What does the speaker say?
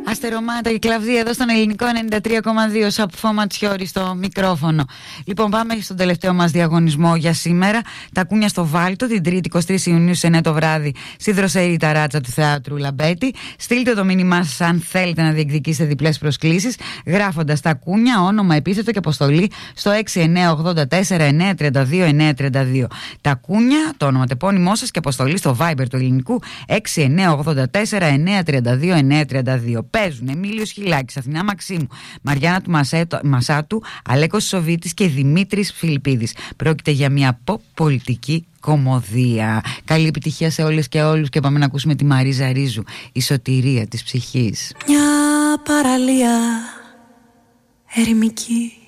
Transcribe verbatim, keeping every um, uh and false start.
Αστερομάτα, η Κλαβδία εδώ στον Ελληνικό ενενήντα τρία κόμμα δύο. Σαπφό Ματσιόρι στο μικρόφωνο. Λοιπόν, πάμε στον τελευταίο μας διαγωνισμό για σήμερα. Τα Κούνια στο Βάλτο, την Τρίτη εικοστή τρίτη Ιουνίου σε εννιά το βράδυ, στη δροσερή ταράτσα του Θεάτρου Λαμπέτη. Στείλτε το μήνυμά σας αν θέλετε να διεκδικήσετε διπλές προσκλήσεις, γράφοντας Τα Κούνια, όνομα, επίθετο και αποστολή στο έξι εννιά ογδόντα τέσσερα εννιά τριάντα δύο εννιά τριάντα δύο. Τα Κούνια, το όνομα τεπώνυμό σας και αποστολή στο Viber του Ελληνικού έξι εννιά ογδόντα τέσσερα εννιά τριάντα δύο εννιά τριάντα δύο. Παίζουν Εμίλιος Χιλάκης, Αθηνά Μαξίμου, Μαριάννα του Μασάτου, Αλέκος Σοβίτης και Δημήτρης Φιλιππίδης. Πρόκειται για μια pop πολιτική κομμωδία. Καλή επιτυχία σε όλες και όλους και πάμε να ακούσουμε τη Μαρίζα Ρίζου, η σωτηρία της ψυχής. Μια παραλία ερημική